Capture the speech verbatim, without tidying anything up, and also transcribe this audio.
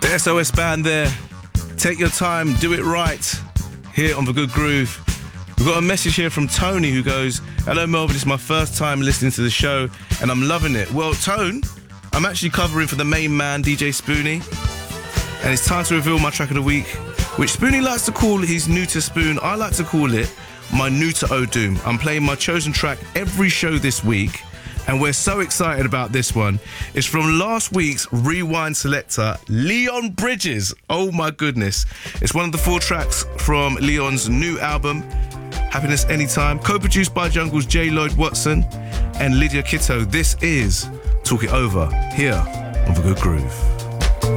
The S O S band there. Take your time, do it right. Here on The Good Groove. We've got a message here from Tony who goes, hello Melvin, it's my first time listening to the show and I'm loving it. Well, Tone, I'm actually covering for the main man, D J Spoonie. And it's time to reveal my track of the week, which Spoonie likes to call his new to Spoon. I like to call it my new to O'Doom. I'm playing my chosen track every show this week. And we're so excited about this one. It's from last week's Rewind selector, Leon Bridges. Oh my goodness. It's one of the four tracks from Leon's new album, Happiness Anytime, co-produced by Jungle's J. Lloyd Watson and Lydia Kitto. This is Talk It Over, here on The Good Groove.